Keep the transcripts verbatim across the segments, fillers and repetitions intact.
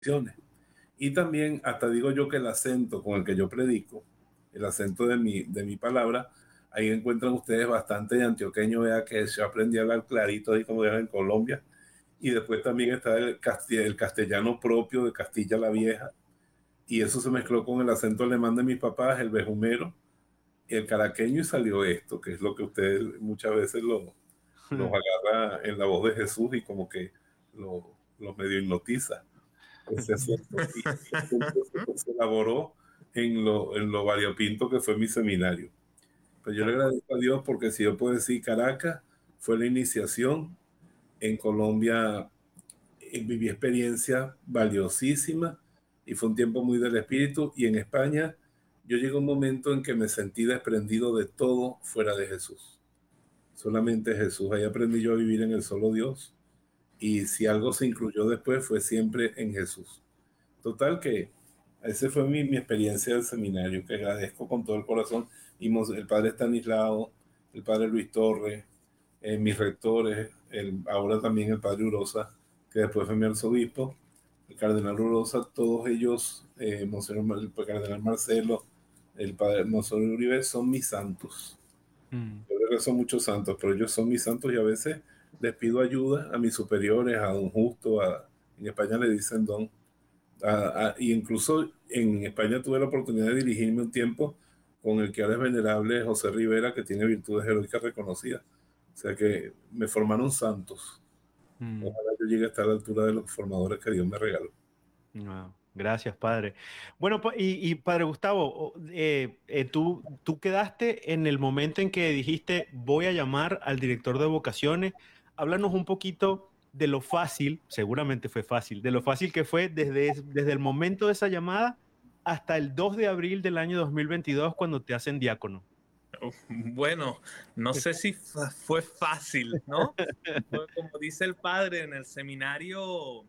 Y también, hasta digo yo que el acento con el que yo predico, el acento de mi, de mi palabra, ahí encuentran ustedes bastante antioqueño, vea que yo aprendí a hablar clarito ahí como era en Colombia. Y después también está el, casti- el castellano propio de Castilla la Vieja. Y eso se mezcló con el acento alemán de mis papás, el bejumero, y el caraqueño, y salió esto, que es lo que ustedes muchas veces lo, los agarra en la voz de Jesús y como que lo, lo medio hipnotiza ese acento. Y ese acento se, se elaboró en lo, en lo variopinto que fue mi seminario. Pero yo le agradezco a Dios porque si yo puedo decir Caracas fue la iniciación. En Colombia eh, viví experiencia valiosísima y fue un tiempo muy del espíritu. Y en España yo llegué a un momento en que me sentí desprendido de todo fuera de Jesús. Solamente Jesús. Ahí aprendí yo a vivir en el solo Dios. Y si algo se incluyó después fue siempre en Jesús. Total que esa fue mi, mi experiencia del seminario, que agradezco con todo el corazón. Y mos- el padre Estanislao, el padre Luis Torres, eh, mis rectores, el, ahora también el padre Urosa, que después fue mi arzobispo, el cardenal Urosa, todos ellos, eh, Monseñor Mar- el cardenal Marcelo, el padre Monseñor Uribe, son mis santos. Mm. Yo le rezo a muchos santos, pero ellos son mis santos y a veces les pido ayuda a mis superiores, a don Justo, a, en España le dicen don, a- a- y incluso en España tuve la oportunidad de dirigirme un tiempo con el que ahora es venerable José Rivera, que tiene virtudes heroicas reconocidas. O sea que me formaron santos. Mm. Ojalá yo llegue a estar a la altura de los formadores que Dios me regaló. Ah, gracias, padre. Bueno, pa- y, y, padre Gustavo, o- eh, eh, tú, tú quedaste en el momento en que dijiste voy a llamar al director de vocaciones. Háblanos un poquito de lo fácil, seguramente fue fácil, de lo fácil que fue desde, es- desde el momento de esa llamada hasta el dos de abril del año dos mil veintidós cuando te hacen diácono. Bueno, no sé si fa- fue fácil, ¿no? Fue como dice el padre en el seminario,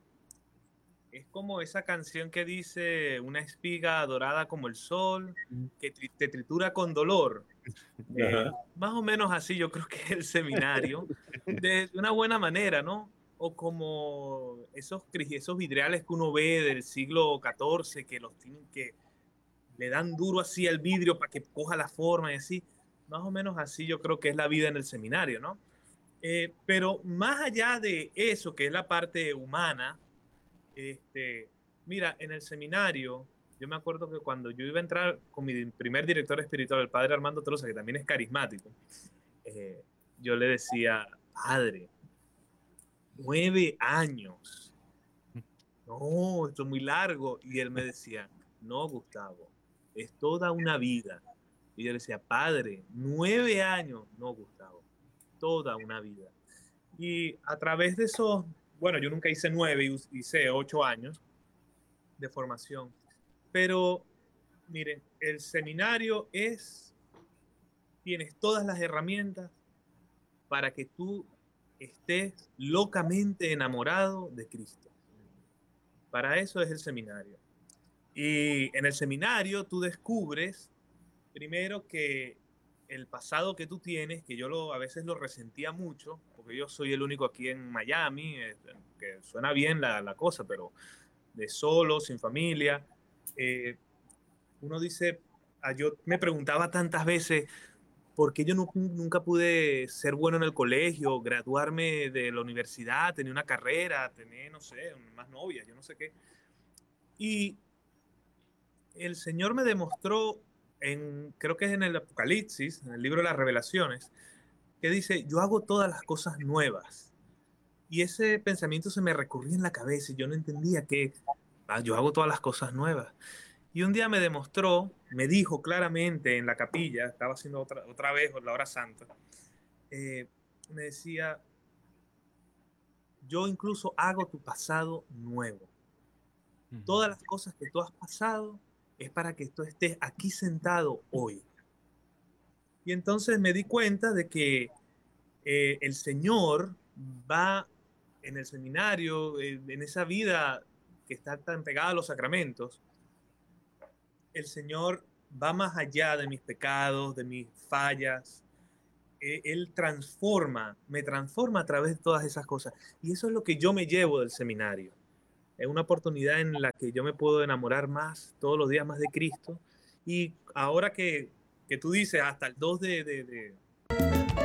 es como esa canción que dice una espiga dorada como el sol, que tri- te tritura con dolor. Eh, Ajá. más o menos así yo creo que es el seminario, de una buena manera, ¿no? O como esos, cri- esos vidriales que uno ve del siglo catorce, que los tienen que, le dan duro así al vidrio para que coja la forma y así. Más o menos así yo creo que es la vida en el seminario, ¿no? Eh, pero más allá de eso, que es la parte humana, este, mira, en el seminario, yo me acuerdo que cuando yo iba a entrar con mi primer director espiritual, el padre Armando Troza, que también es carismático, eh, yo le decía, padre, nueve años, no, esto es muy largo. Y él me decía, no, Gustavo, es toda una vida. Y yo le decía, padre, nueve años, no, Gustavo, toda una vida. Y a través de esos, bueno, yo nunca hice nueve, hice ocho años de formación. Pero miren, el seminario es, tienes todas las herramientas para que tú estés locamente enamorado de Cristo. Para eso es el seminario. Y en el seminario tú descubres primero que el pasado que tú tienes, que yo lo, a veces lo resentía mucho, porque yo soy el único aquí en Miami, eh, que suena bien la, la cosa, pero de solo, sin familia, eh, uno dice, ah, yo me preguntaba tantas veces, ¿por qué yo no, nunca pude ser bueno en el colegio, graduarme de la universidad, tener una carrera, tener, no sé, más novias, yo no sé qué? Y el Señor me demostró, en, creo que es en el Apocalipsis, en el libro de las Revelaciones, que dice, yo hago todas las cosas nuevas. Y ese pensamiento se me recorría en la cabeza y yo no entendía que ah, yo hago todas las cosas nuevas. Y un día me demostró, me dijo claramente en la capilla, estaba haciendo otra, otra vez la hora santa, eh, me decía, yo incluso hago tu pasado nuevo. Todas las cosas que tú has pasado es para que tú estés aquí sentado hoy. Y entonces me di cuenta de que eh, el Señor va en el seminario, eh, en esa vida que está tan pegada a los sacramentos, el Señor va más allá de mis pecados, de mis fallas. Eh, él transforma, me transforma a través de todas esas cosas. Y eso es lo que yo me llevo del seminario. es una oportunidad en la que yo me puedo enamorar más, todos los días más de Cristo. Y ahora que, que tú dices, hasta el dos de, de, de,